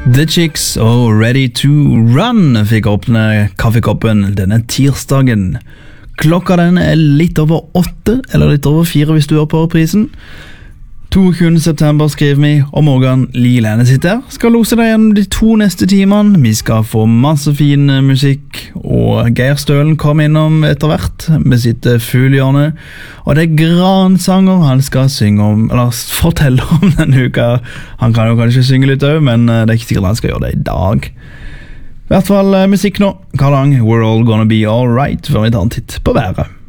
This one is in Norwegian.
The Chicks og Ready to Run fikk åpne kaffekoppen denne tirsdagen. Klokka den litt over 8, eller litt over 4 hvis du er på prisen. 22. september skriver vi, og Morgan Lielene sitter. Skal lose deg gjennom de 2 neste timene. Vi skal få masse fin musikk, og Geir Stølen kommer innom etter hvert med sitt fuglehjørne. Og det Gransanger han skal synge om, eller fortelle om denne uka. Han kan jo kanskje synge litt også, men det er ikke sikkert han skal gjøre det i dag. I hvert fall musikk nå. Karl Ang, We're All Gonna Be Alright, før vi tar en titt på været.